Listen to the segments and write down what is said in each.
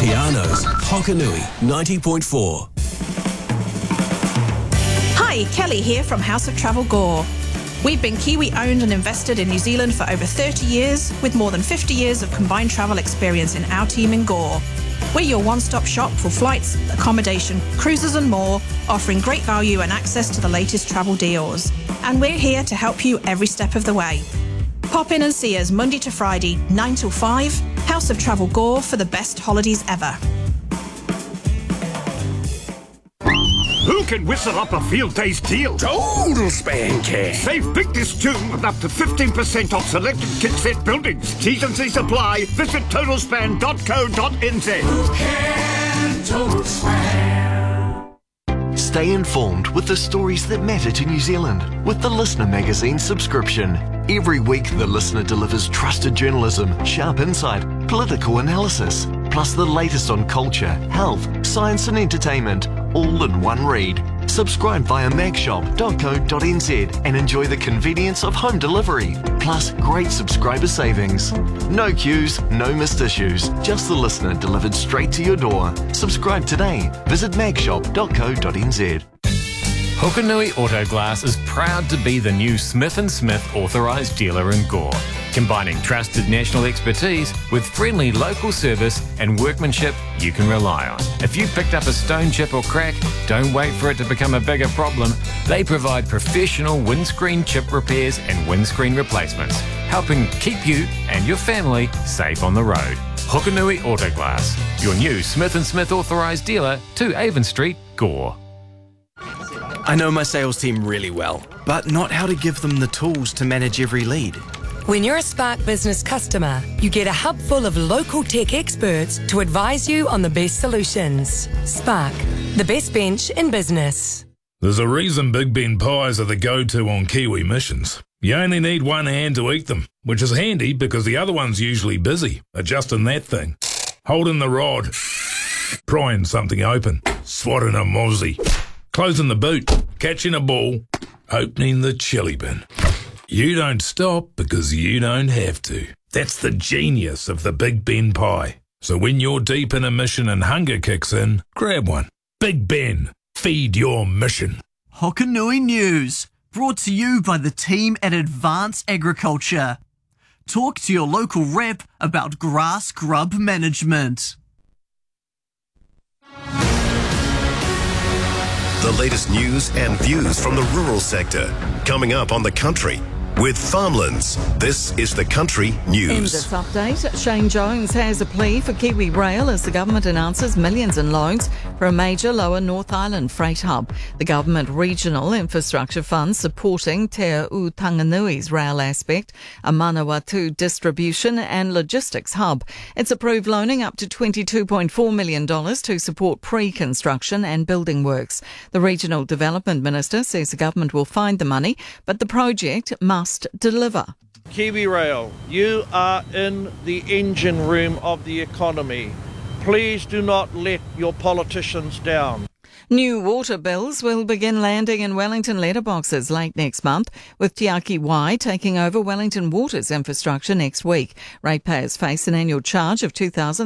Tiano's Hokanui 90.4. Hi, Kelly here from House of Travel Gore. We've been Kiwi owned and invested in New Zealand for over 30 years, with more than 50 years of combined travel experience in our team in Gore. We're your one-stop shop for flights, accommodation, cruises and more, offering great value and access to the latest travel deals. And we're here to help you every step of the way. Pop in and see us Monday to Friday, 9 till 5, House of Travel Gore, for the best holidays ever. Who can whistle up a field day's deal? Total Span can. Save big this June with up to 15% off selected kit set buildings. T's and C's apply. Visit totalspan.co.nz. Who can Total Span? Stay informed with the stories that matter to New Zealand with the Listener magazine subscription. Every week, The Listener delivers trusted journalism, sharp insight, political analysis, plus the latest on culture, health, science and entertainment, all in one read. Subscribe via magshop.co.nz and enjoy the convenience of home delivery, plus great subscriber savings. No queues, no missed issues, just The Listener delivered straight to your door. Subscribe today. Visit magshop.co.nz. Hokanui Auto Glass is proud to be the new Smith & Smith authorised dealer in Gore, combining trusted national expertise with friendly local service and workmanship you can rely on. If you picked up a stone chip or crack, don't wait for it to become a bigger problem. They provide professional windscreen chip repairs and windscreen replacements, helping keep you and your family safe on the road. Hokanui Auto Glass, your new Smith & Smith authorised dealer, 2 Avon Street, Gore. I know my sales team really well, but not how to give them the tools to manage every lead. When you're a Spark Business customer, you get a hub full of local tech experts to advise you on the best solutions. Spark, the best bench in business. There's a reason Big Ben pies are the go-to on Kiwi missions. You only need one hand to eat them, which is handy because the other one's usually busy, adjusting that thing, holding the rod, prying something open, swatting a mozzie, closing the boot, catching a ball, opening the chili bin. You don't stop because you don't have to. That's the genius of the Big Ben pie. So when you're deep in a mission and hunger kicks in, grab one. Big Ben, feed your mission. Hokanui News, brought to you by the team at Advance Agriculture. Talk to your local rep about grass grub management. The latest news and views from the rural sector. Coming up on The Country with Farmlands. This is The Country News. In this update, Shane Jones has a plea for Kiwi Rail as the government announces millions in loans for a major lower North Island freight hub. The government regional infrastructure fund supporting Te Au Tanganui's rail aspect, a Manawatu distribution and logistics hub. It's approved loaning up to $22.4 million to support pre-construction and building works. The regional development minister says the government will find the money, but the project must deliver. Kiwi Rail, you are in the engine room of the economy. Please do not let your politicians down. New water bills will begin landing in Wellington letterboxes late next month, with Te Aki Wai taking over Wellington Water's infrastructure next week. Ratepayers face an annual charge of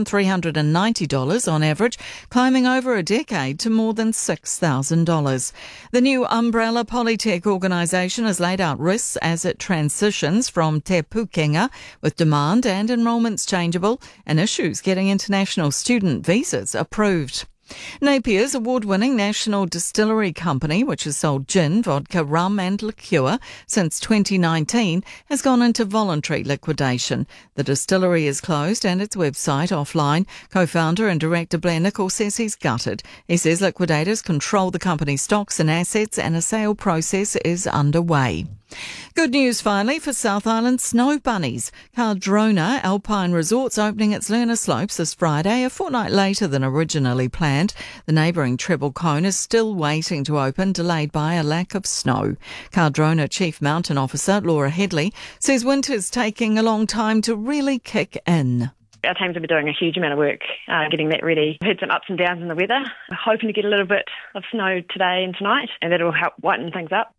$2,390 on average, climbing over a decade to more than $6,000. The new umbrella Polytech organisation has laid out risks as it transitions from Te Pukenga, with demand and enrolments changeable, and issues getting international student visas approved. Napier's award-winning national distillery company, which has sold gin, vodka, rum and liqueur since 2019, has gone into voluntary liquidation. The distillery is closed and its website offline. Co-founder and director Blair Nicholl says he's gutted. He says liquidators control the company's stocks and assets and a sale process is underway. Good news finally for South Island snow bunnies. Cardrona Alpine Resort's opening its learner slopes this Friday, a fortnight later than originally planned. The neighbouring Treble Cone is still waiting to open, delayed by a lack of snow. Cardrona Chief Mountain Officer Laura Headley says winter's taking a long time to really kick in. Our teams have been doing a huge amount of work getting that ready. We've had some ups and downs in the weather. We're hoping to get a little bit of snow today and tonight, and that will help whiten things up.